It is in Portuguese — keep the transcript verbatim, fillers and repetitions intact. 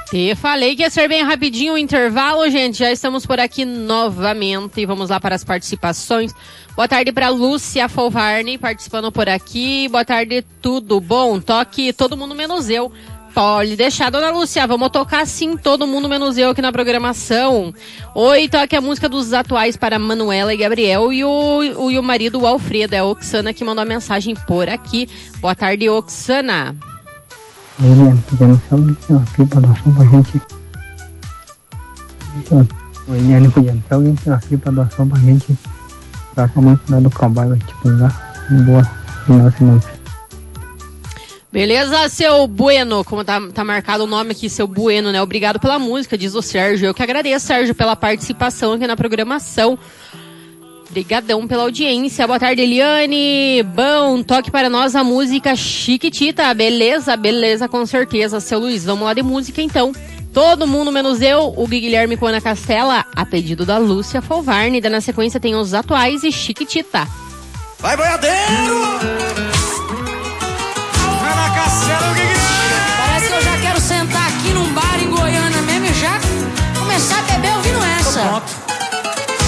Te falei que ia ser bem rapidinho o intervalo, gente. Já estamos por aqui novamente e vamos lá para as participações. Boa tarde para Lúcia Folvarni participando por aqui. Boa tarde, tudo bom? Toque todo mundo menos eu. Pode deixar, dona Lúcia, vamos tocar sim, todo mundo menos eu aqui na programação. Oi, toque a música dos atuais para Manuela e Gabriel e o, o, e o marido o Alfredo, é a Oxana que mandou a mensagem por aqui. Boa tarde, Oxana. Eliane, podemos só aqui para doação pra gente. O Eliane, podemos só aqui para doação pra gente. Pra a mãe final do cowboy vai te pegar. Boa final de semana. Beleza, seu Bueno, como tá, tá marcado o nome aqui, seu Bueno, né? Obrigado pela música, diz o Sérgio. Eu que agradeço, Sérgio, pela participação aqui na programação. Obrigadão pela audiência. Boa tarde, Eliane. Bom, toque para nós a música Chiquitita. Beleza, beleza, com certeza, seu Luiz. Vamos lá de música, então. Todo mundo menos eu, o Guilherme com Ana Castela, a pedido da Lúcia Folvarni. Da na sequência tem os atuais e Chiquitita. Vai, boiadeiro!